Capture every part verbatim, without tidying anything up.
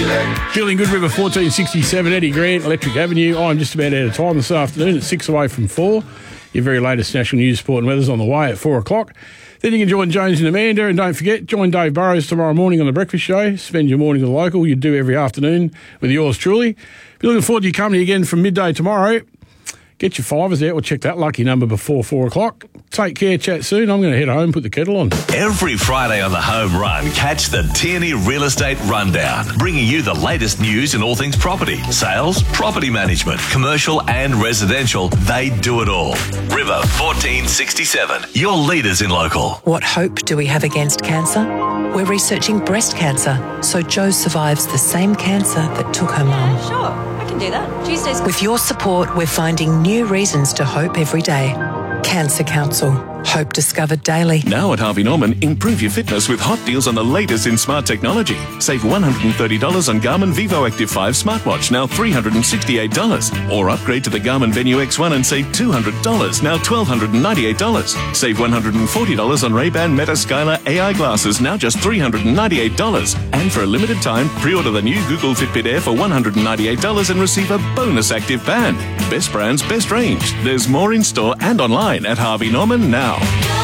Feeling Good River fourteen sixty-seven, Eddie Grant, Electric Avenue. I'm just about out of time this afternoon at six away from four. Your very latest national news, sport and weather's on the way at four o'clock. Then you can join Jones and Amanda, and don't forget, join Dave Burrows tomorrow morning on The Breakfast Show. Spend your morning with the local, you do every afternoon with yours truly. Be looking forward to your company again from midday tomorrow. Get your fivers out. We'll check that lucky number before four o'clock. Take care. Chat soon. I'm going to head home, put the kettle on. Every Friday on the Home Run, catch the Tierney Real Estate Rundown, bringing you the latest news in all things property, sales, property management, commercial and residential. They do it all. River fourteen sixty-seven, your leaders in local. What hope do we have against cancer? We're researching breast cancer, so Jo survives the same cancer that took her mum. Yeah, sure. I can do that. Tuesdays. With your support, we're finding new reasons to hope every day. Cancer Council. Hope discovered daily. Now at Harvey Norman, improve your fitness with hot deals on the latest in smart technology. Save one hundred thirty dollars on Garmin Vivo Active five smartwatch, now three hundred sixty-eight dollars. Or upgrade to the Garmin Venue X one and save two hundred dollars, now one thousand two hundred ninety-eight dollars. Save one hundred forty dollars on Ray-Ban Meta Skylar A I glasses, now just three hundred ninety-eight dollars. And for a limited time, pre-order the new Google Fitbit Air for one hundred ninety-eight dollars and receive a bonus active band. Best brands, best range. There's more in store and online at Harvey Norman now.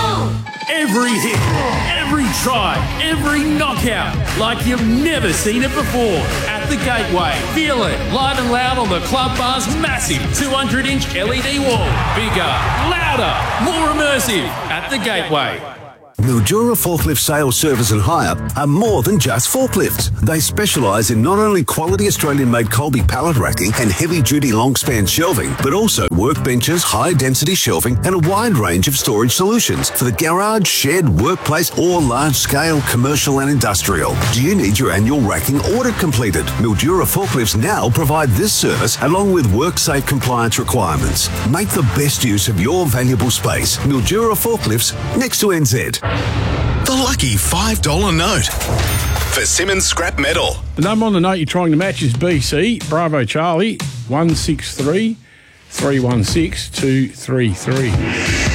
Every hit, every try, every knockout, like you've never seen it before. At the Gateway, feel it live and loud on the Club Bar's massive two hundred inch L E D wall. Bigger, louder, more immersive. At the Gateway. Mildura Forklift Sales, Service and Hire are more than just forklifts. They specialise in not only quality Australian-made Colby pallet racking and heavy-duty long-span shelving, but also workbenches, high-density shelving and a wide range of storage solutions for the garage, shed, workplace or large-scale commercial and industrial. Do you need your annual racking audit completed? Mildura Forklifts now provide this service along with WorkSafe compliance requirements. Make the best use of your valuable space. Mildura Forklifts, next to N Z. The lucky five dollar note for Simmons Scrap Metal. The number on the note you're trying to match is B C, Bravo Charlie, one six three, three one six, two three three.